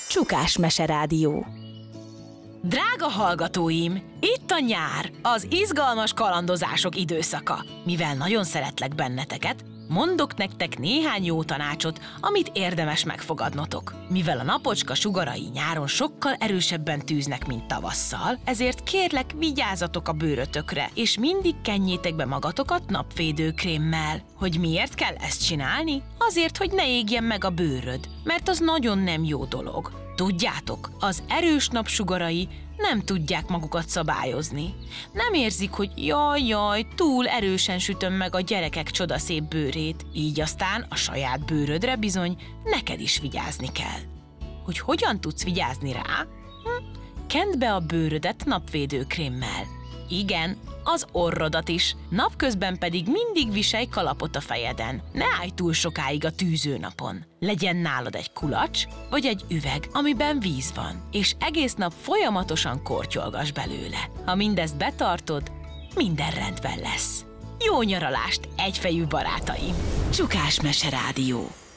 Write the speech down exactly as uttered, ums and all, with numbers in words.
Csukás Meserádió. Drága hallgatóim, itt a nyár, az izgalmas kalandozások időszaka. Mivel nagyon szeretlek benneteket, mondok nektek néhány jó tanácsot, amit érdemes megfogadnotok. Mivel a napocska sugarai nyáron sokkal erősebben tűznek, mint tavasszal, ezért kérlek, vigyázzatok a bőrötökre, és mindig kenjétek be magatokat napvédőkrémmel. Hogy miért kell ezt csinálni? Azért, hogy ne égjen meg a bőröd, mert az nagyon nem jó dolog. Tudjátok, az erős napsugarai nem tudják magukat szabályozni. Nem érzik, hogy jaj-jaj, túl erősen sütöm meg a gyerekek csodaszép bőrét, így aztán a saját bőrödre bizony neked is vigyázni kell. Hogy hogyan tudsz vigyázni rá? Hm? Kend be a bőrödet napvédőkrémmel. Igen, az orrodat is, napközben pedig mindig viselj kalapot a fejeden. Ne állj túl sokáig a tűzőnapon. Legyen nálad egy kulacs vagy egy üveg, amiben víz van, és egész nap folyamatosan kortyolgass belőle. Ha mindezt betartod, minden rendben lesz. Jó nyaralást, egyfejű barátaim! Csukás Meserádió.